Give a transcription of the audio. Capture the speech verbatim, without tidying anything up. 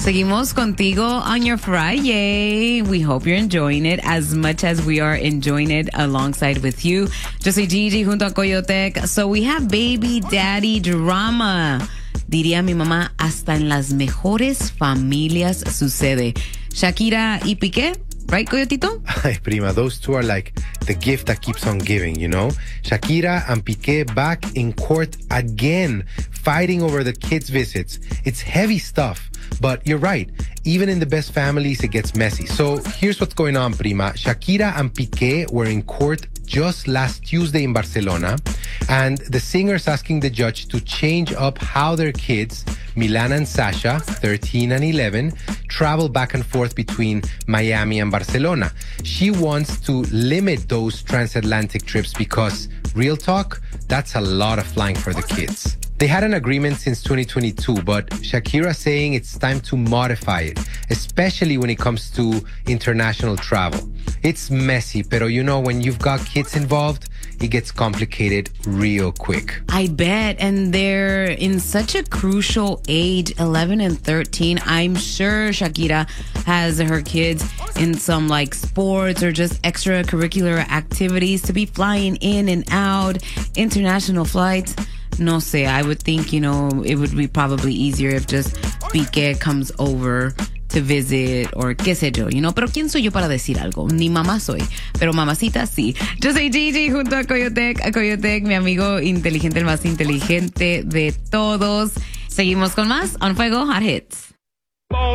Seguimos contigo on your Friday. We hope you're enjoying it as much as we are enjoying it alongside with you. Yo soy Gigi junto a Coyotec. So we have baby daddy drama. Diría mi mamá, hasta en las mejores familias sucede. Shakira y Piqué, right, Coyotito? Ay, prima, those two are like the gift that keeps on giving, you know? Shakira and Piqué back in court again, fighting over the kids' visits. It's heavy stuff, but you're right. Even in the best families, it gets messy. So here's what's going on, prima. Shakira and Piqué were in court just last Tuesday in Barcelona, and the singer's asking the judge to change up how their kids, Milana and Sasha, thirteen and eleven, travel back and forth between Miami and Barcelona. She wants to limit those transatlantic trips because, real talk, that's a lot of flying for the kids. They had an agreement since twenty twenty-two, but Shakira saying it's time to modify it, especially when it comes to international travel. It's messy, pero you know, when you've got kids involved, it gets complicated real quick. I bet. And they're in such a crucial age, eleven and thirteen. I'm sure Shakira has her kids in some like sports or just extracurricular activities to be flying in and out, international flights. No sé, I would think, you know, it would be probably easier if just Piqué comes over to visit or qué sé yo, you know. Pero ¿quién soy yo para decir algo? Ni mamá soy, pero mamacita sí. Yo soy Gigi junto a Coyotec, a Coyotec, mi amigo inteligente, el más inteligente de todos. Seguimos con más On Fuego Hot Hits.